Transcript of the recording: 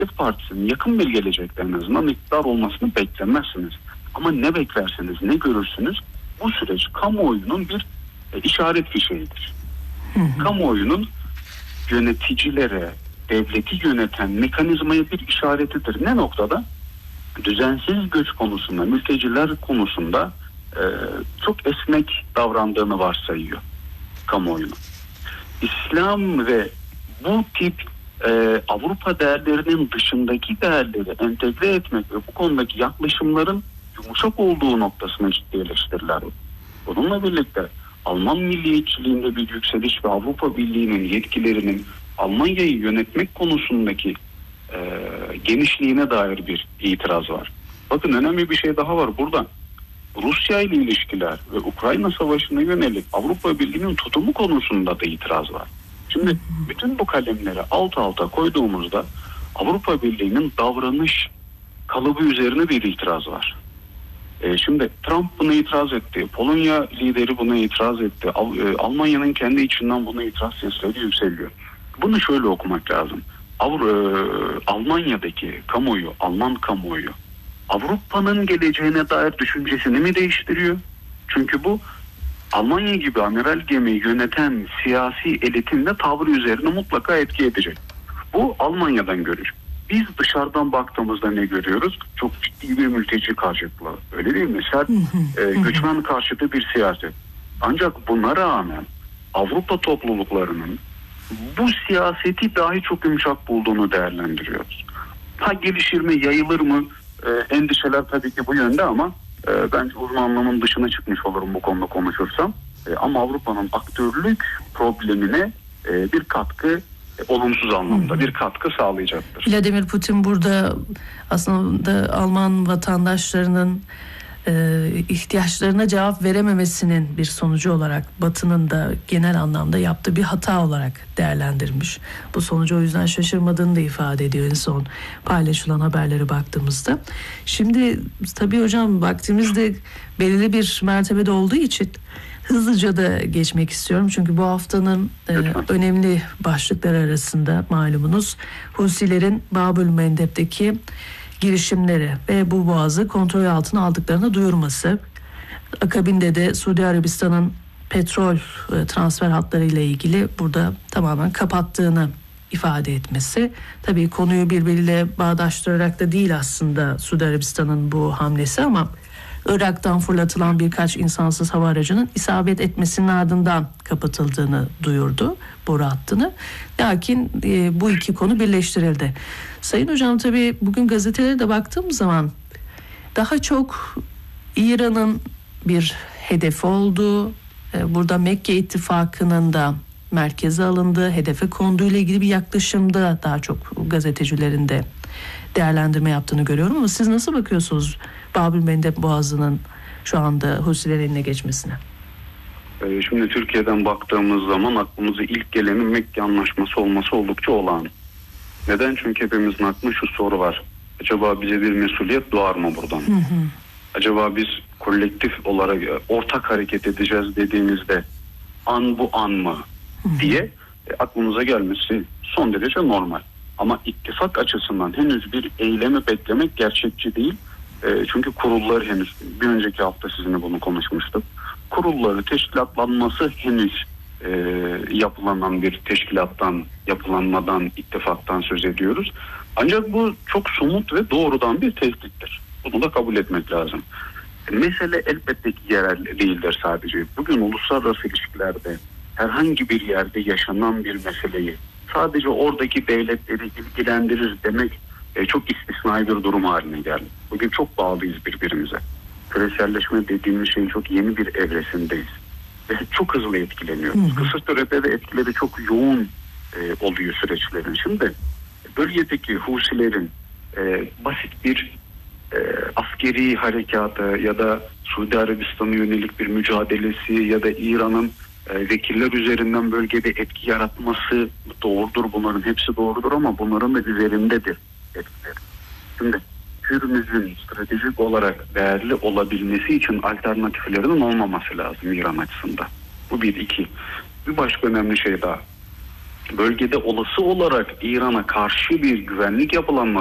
Demokratik Partisi'nin yakın bir gelecekte en azından iktidar olmasını beklemezsiniz. Ama ne beklersiniz, ne görürsünüz? Bu süreç kamuoyunun bir işaret fişeğidir. Kamuoyunun yöneticilere, devleti yöneten mekanizmaya bir işaretidir. Ne noktada? Düzensiz göç konusunda, mülteciler konusunda çok esnek davrandığını varsayıyor kamuoyunun. İslam ve bu tip Avrupa değerlerinin dışındaki değerleri entegre etmek ve bu konudaki yaklaşımların yumuşak olduğu noktasına ciddi eleştiriler. Bununla birlikte Alman milliyetçiliğinde bir yükseliş ve Avrupa Birliği'nin yetkilerinin Almanya'yı yönetmek konusundaki genişliğine dair bir itiraz var. Bakın önemli bir şey daha var burada. Rusya ile ilişkiler ve Ukrayna Savaşı'na yönelik Avrupa Birliği'nin tutumu konusunda da itiraz var. Şimdi bütün bu kalemleri alt alta koyduğumuzda Avrupa Birliği'nin davranış kalıbı üzerine bir itiraz var. Şimdi Trump buna itiraz etti. Polonya lideri buna itiraz etti. Almanya'nın kendi içinden buna itiraz sesleri yükseliyor. Bunu şöyle okumak lazım. Almanya'daki kamuoyu, Alman kamuoyu Avrupa'nın geleceğine dair düşüncesini mi değiştiriyor? Çünkü bu Almanya gibi amiral gemiyi yöneten siyasi elitin de tavrı üzerine mutlaka etki edecek. Bu Almanya'dan görür. Biz dışarıdan baktığımızda ne görüyoruz? Çok ciddi bir mülteci karşıtlığı. Öyle değil mi? Sert göçmen karşıtı bir siyaset. Ancak buna rağmen Avrupa topluluklarının bu siyaseti dahi çok yumuşak bulduğunu değerlendiriyoruz. Gelişir mi, yayılır mı? Endişeler tabii ki bu yönde ama bence uzmanlığımın dışına çıkmış olurum bu konuda konuşursam. Ama Avrupa'nın aktörlük problemine bir katkı, olumsuz anlamda bir katkı sağlayacaktır. Vladimir Putin burada aslında Alman vatandaşlarının ihtiyaçlarına cevap verememesinin bir sonucu olarak Batı'nın da genel anlamda yaptığı bir hata olarak değerlendirmiş. Bu sonucu o yüzden şaşırmadığını da ifade ediyor en son paylaşılan haberlere baktığımızda. Şimdi tabii hocam vaktimizde belirli bir mertebede olduğu için hızlıca da geçmek istiyorum. Çünkü bu haftanın önemli başlıkları arasında malumunuz Husilerin Babül Mendeb'deki girişimleri ve bu boğazı kontrol altına aldıklarını duyurması. Akabinde de Suudi Arabistan'ın petrol transfer hatları ile ilgili burada tamamen kapattığını ifade etmesi. Tabii konuyu birbiriyle bağdaştırarak da değil aslında Suudi Arabistan'ın bu hamlesi ama Irak'tan fırlatılan birkaç insansız hava aracının isabet etmesinin ardından kapatıldığını duyurdu boru hattını. Lakin bu iki konu birleştirildi. Sayın hocam tabii bugün gazetelere de baktığım zaman daha çok İran'ın bir hedefi olduğu, burada Mekke ittifakının da merkeze alındığı, hedefe konduğu ile ilgili bir yaklaşımda daha çok gazetecilerin de değerlendirme yaptığını görüyorum ama siz nasıl bakıyorsunuz Babül Mendeb Boğazı'nın şu anda Husilerin eline geçmesine? Şimdi Türkiye'den baktığımız zaman aklımıza ilk gelenin Mekke Anlaşması olması oldukça olağan. Neden? Çünkü hepimizin aklında şu soru var. Acaba bize bir mesuliyet doğar mı buradan? Acaba biz kolektif olarak ortak hareket edeceğiz dediğimizde an bu an mı diye aklımıza gelmesi son derece normal. Ama ittifak açısından henüz bir eylemi beklemek gerçekçi değil. Çünkü kurulları henüz, bir önceki hafta sizinle bunu konuşmuştuk. Kurulları teşkilatlanması henüz yapılanan bir teşkilattan, yapılanmadan, ittifaktan söz ediyoruz. Ancak bu çok somut ve doğrudan bir tehdittir. Bunu da kabul etmek lazım. Mesele elbette ki yerel değildir sadece. Bugün uluslararası ilişkilerde herhangi bir yerde yaşanan bir meseleyi sadece oradaki devletleri ilgilendirir demek çok istisnai bir durum haline geldi. Bugün çok bağlıyız birbirimize. Küreselleşme dediğimiz şeyin çok yeni bir evresindeyiz. Ve çok hızlı etkileniyoruz. Kısa sürede de etkileri çok yoğun oluyor süreçlerin. Şimdi bölgedeki Husilerin basit bir askeri harekatı ya da Suudi Arabistan'a yönelik bir mücadelesi ya da İran'ın vekiller üzerinden bölgede etki yaratması doğrudur. Bunların hepsi doğrudur ama bunların da üzerindedir etkileri. Şimdi Hürmüz'ün stratejik olarak değerli olabilmesi için alternatiflerinin olmaması lazım İran açısından. Bu bir. İki. Bir başka önemli şey daha. bölgede olası olarak İran'a karşı bir güvenlik yapılanması